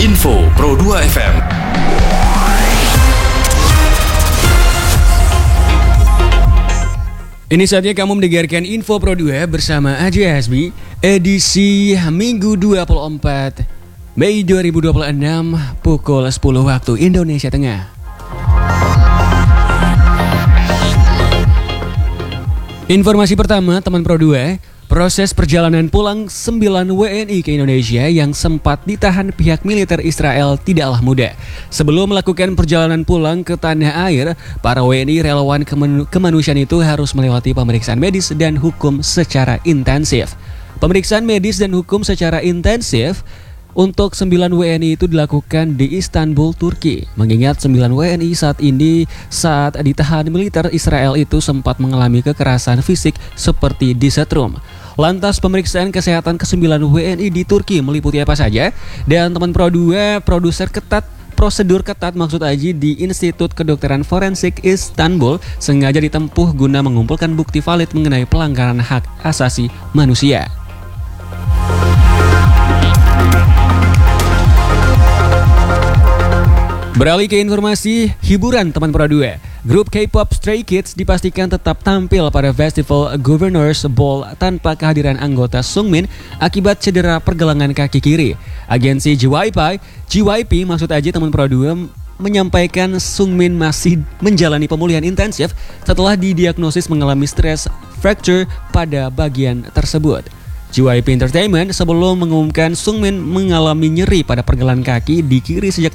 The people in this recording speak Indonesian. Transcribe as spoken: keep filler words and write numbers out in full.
Info Pro dua F M. Ini saatnya kamu mendengarkan Info Pro dua bersama A J S B, edisi Minggu dua puluh empat Mei dua ribu dua puluh enam pukul sepuluh waktu Indonesia Tengah. Informasi pertama, teman Pro dua, proses perjalanan pulang sembilan W N I ke Indonesia yang sempat ditahan pihak militer Israel tidaklah mudah. Sebelum melakukan perjalanan pulang ke tanah air, para W N I relawan kemen- kemanusiaan itu harus melewati pemeriksaan medis dan hukum secara intensif. Pemeriksaan medis dan hukum secara intensif untuk sembilan W N I itu dilakukan di Istanbul, Turki. Mengingat sembilan W N I saat ini saat ditahan militer Israel itu sempat mengalami kekerasan fisik seperti disetrum. Lantas pemeriksaan kesehatan kesembilan W N I di Turki meliputi apa saja? Dan teman Pro dua, produser ketat prosedur ketat maksud Aji di Institut Kedokteran Forensik Istanbul sengaja ditempuh guna mengumpulkan bukti valid mengenai pelanggaran hak asasi manusia. Beralih ke informasi hiburan teman Pro dua. Grup K-pop Stray Kids dipastikan tetap tampil pada Festival Governors Ball tanpa kehadiran anggota Sungmin akibat cedera pergelangan kaki kiri. Agensi J Y P, J Y P maksud aja teman Pro dua menyampaikan Sungmin masih menjalani pemulihan intensif setelah didiagnosis mengalami stress fracture pada bagian tersebut. J Y P Entertainment sebelum mengumumkan Sungmin mengalami nyeri pada pergelangan kaki di kiri sejak